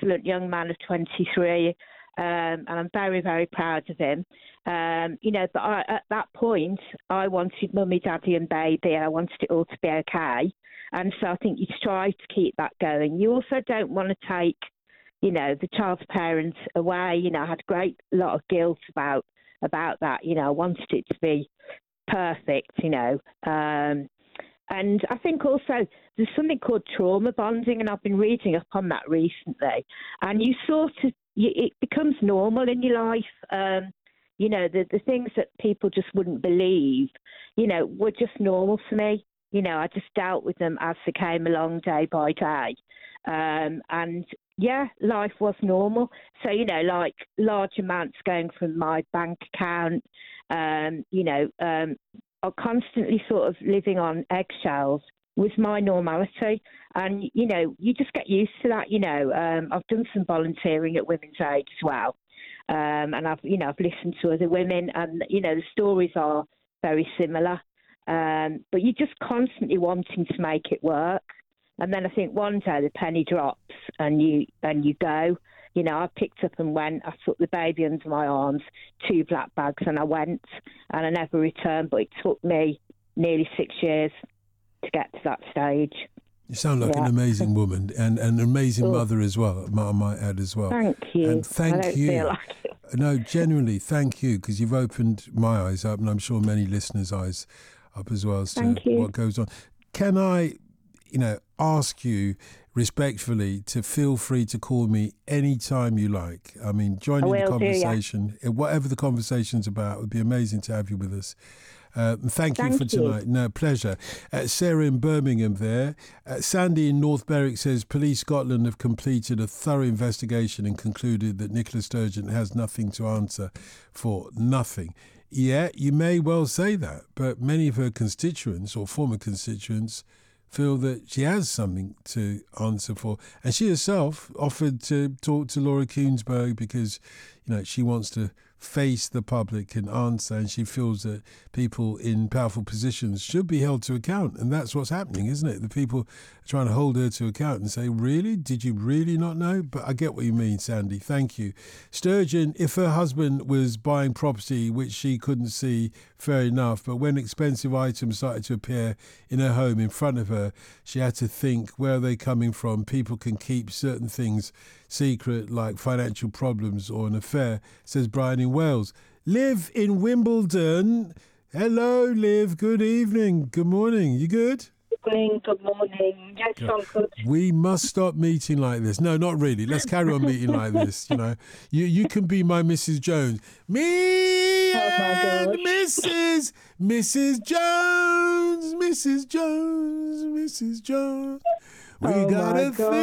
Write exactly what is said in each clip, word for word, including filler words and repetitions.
excellent young man of twenty-three, um, and I'm very, very proud of him. Um, you know, but I, at that point, I wanted mummy, daddy and baby, and I wanted it all to be okay. And so I think you try to keep that going. You also don't want to take, you know, the child's parents away. You know, I had a great lot of guilt about about that. You know, I wanted it to be perfect, you know. Um, and I think also there's something called trauma bonding, and I've been reading up on that recently. And you sort of, you, it becomes normal in your life. Um, you know, the, the things that people just wouldn't believe, you know, were just normal to me. You know, I just dealt with them as they came along day by day. Um, and yeah, life was normal. So, you know, like large amounts going from my bank account, um, you know, um, are constantly sort of living on eggshells was my normality. And, you know, you just get used to that, you know. Um, I've done some volunteering at Women's Aid as well. Um, and I've, you know, I've listened to other women and, you know, the stories are very similar. Um, but you're just constantly wanting to make it work. And then I think one day the penny drops and you and you go. You know, I picked up and went. I took the baby under my arms, two black bags, and I went. And I never returned. But it took me nearly six years to get to that stage. You sound like yeah. an amazing woman and, and an amazing oh. mother as well, I might add as well. Thank you. And thank I don't you. Feel like it. No, genuinely, thank you, because you've opened my eyes up, and I'm sure many listeners' eyes up as well as to what goes on. Can I, you know, ask you respectfully to feel free to call me anytime you like. I mean, join in the conversation. Do, yeah. Whatever the conversation's about, it would be amazing to have you with us. Uh, thank you thank for tonight. You. No, pleasure. Uh, Sarah in Birmingham there. Uh, Sandy in North Berwick says, Police Scotland have completed a thorough investigation and concluded that Nicola Sturgeon has nothing to answer for. Nothing. Yeah, you may well say that, but many of her constituents or former constituents feel that she has something to answer for. And she herself offered to talk to Laura Kuenssberg because, you know, she wants to face the public and answer, and she feels that people in powerful positions should be held to account. And that's what's happening, isn't it? The people are trying to hold her to account and say, really? Did you really not know? But I get what you mean, Sandy. Thank you. Sturgeon, if her husband was buying property which she couldn't see, fair enough. But when expensive items started to appear in her home in front of her, she had to think, where are they coming from? People can keep certain things secret, like financial problems or an affair, says Brian in Wales. Liv in Wimbledon. Hello, Liv. Good evening. Good morning. You good? Good morning. Good morning. Yes, I'm good. We must stop meeting like this. No, not really. Let's carry on meeting like this. You know, you you can be my Missus Jones. Me oh and Missus Missus Jones, Missus Jones, Missus Jones. We oh got a God.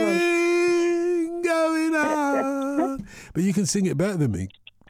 thing going on. But you can sing it better than me.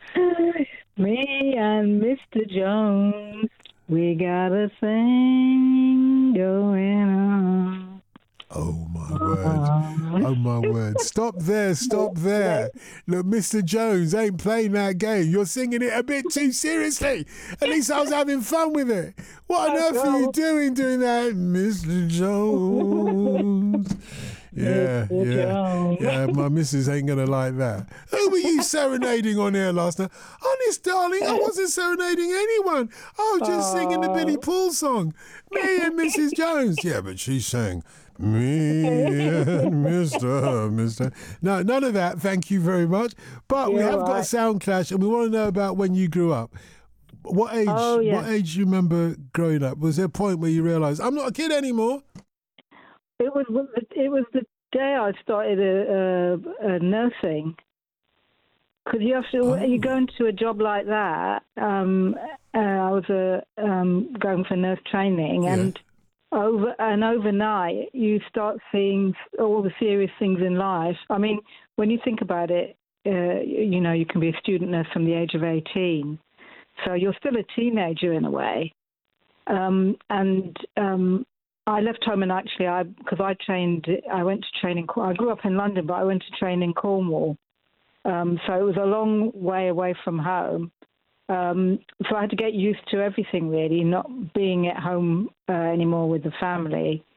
Me and Mister Jones, we got a thing going on. Oh, my word. Oh, my word. Stop there. Stop there. Look, Mister Jones ain't playing that game. You're singing it a bit too seriously. At least I was having fun with it. What on earth are you doing doing that, Mister Jones? Yeah, yeah, yeah. My missus ain't gonna like that. Who were you serenading on air last night? Honest, darling, I wasn't serenading anyone. I was just singing the Billy Paul song. Me and Missus Jones. Yeah, but she sang me and Mister Mister No, none of that. Thank you very much. But yeah, we have right. got a sound clash, and we want to know about when you grew up. What age? Oh, yeah. What age do you remember growing up? Was there a point where you realised I'm not a kid anymore? It was it was the day I started a, a, a nursing. Because you have to, oh. you go into a job like that. Um, uh, I was a, um, going for nurse training, yeah. and over and overnight you start seeing all the serious things in life. I mean, when you think about it, uh, you know, you can be a student nurse from the age of eighteen, so you're still a teenager in a way, um, and. Um, I left home and actually, I because I trained, I went to train in, I grew up in London, but I went to train in Cornwall. Um, so it was a long way away from home. Um, so I had to get used to everything really, not being at home uh, anymore with the family.